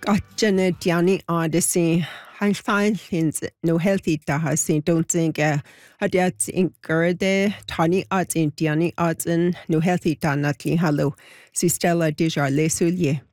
Gotcha Diani Odyssey. Hain fáin hins nó healthy daha sin don't think hadiat in gurde tani odds in Diani odds in no healthy da natli hallo. Si Stella Dijar lesulie.